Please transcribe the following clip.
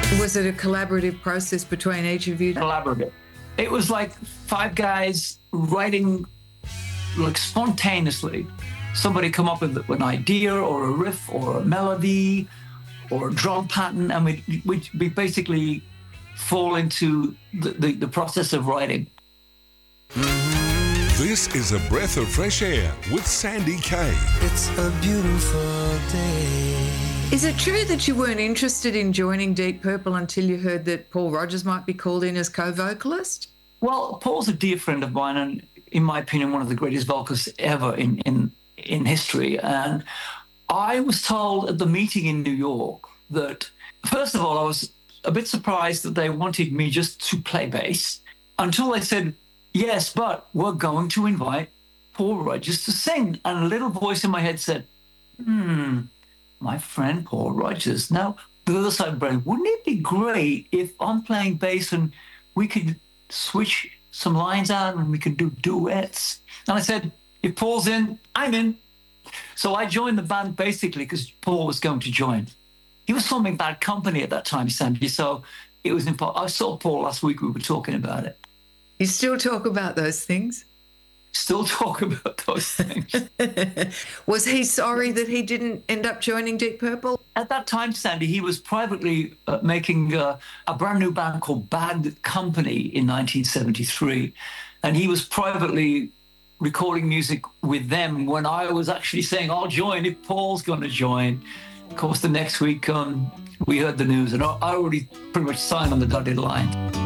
Was it a collaborative process between each of you? Collaborative. It was like five guys writing like spontaneously. Somebody come up with an idea or a riff or a melody or a drum pattern, and we basically fall into the process of writing. This is A Breath of Fresh Air with Sandy Kaye. It's a beautiful day. Is it true that you weren't interested in joining Deep Purple until you heard that Paul Rodgers might be called in as co-vocalist? Well, Paul's a dear friend of mine, and in my opinion, one of the greatest vocalists ever in history. And I was told at the meeting in New York that, first of all, I was a bit surprised that they wanted me just to play bass until they said, yes, but we're going to invite Paul Rodgers to sing. And a little voice in my head said, my friend Paul Rodgers. Now, the other side of the brain, wouldn't it be great if I'm playing bass and we could switch some lines out and we could do duets? And I said, if Paul's in, I'm in. So I joined the band basically because Paul was going to join. He was forming Bad Company at that time, Sandy, so it was important. I saw Paul last week, we were talking about it. You still talk about those things? Still talk about those things. Was he sorry that he didn't end up joining Deep Purple? At that time, Sandy, he was privately making a brand new band called Bad Company in 1973. And he was privately recording music with them when I was actually saying, I'll join if Paul's going to join. Of course, the next week, we heard the news, and I already pretty much signed on the dotted line.